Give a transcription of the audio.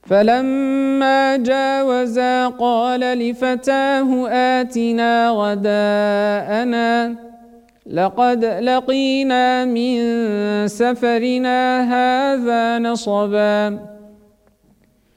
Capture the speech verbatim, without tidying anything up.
فلما جاوزا قال لفتاه آتنا غداءنا لقد لقينا من سفرنا هذا نصبا